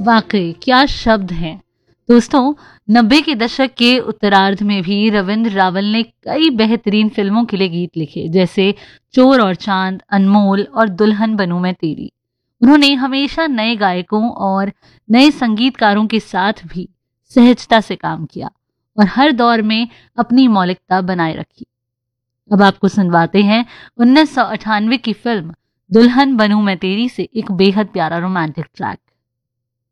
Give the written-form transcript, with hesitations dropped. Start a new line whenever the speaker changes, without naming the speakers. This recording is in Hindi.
वाकई क्या शब्द हैं दोस्तों। 90 के दशक के उत्तरार्ध में भी रविंद्र रावल ने कई बेहतरीन फिल्मों के लिए गीत लिखे, जैसे चोर और चांद, अनमोल और दुल्हन बनूं मैं तेरी। उन्होंने हमेशा नए गायकों और नए संगीतकारों के साथ भी सहजता से काम किया और हर दौर में अपनी मौलिकता बनाए रखी। अब आपको सुनवाते हैं 1998 की फिल्म दुल्हन बनूं मैं तेरी से एक बेहद प्यारा रोमांटिक ट्रैक।